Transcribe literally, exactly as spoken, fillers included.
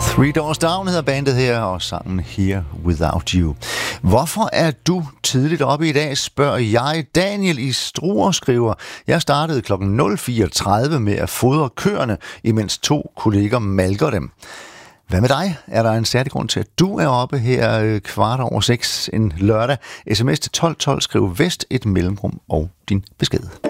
Three Doors Down hedder bandet her, og sangen Here Without You. Hvorfor er du tidligt oppe i dag, spørger jeg. Daniel i Struer skriver, jeg startede klokken nul fire tredive med at fodre køerne, imens to kolleger malker dem. Hvad med dig? Er der en særlig grund til, at du er oppe her kvart over seks en lørdag? S M S til tolv tolv, skriv vest et mellemrum og din besked.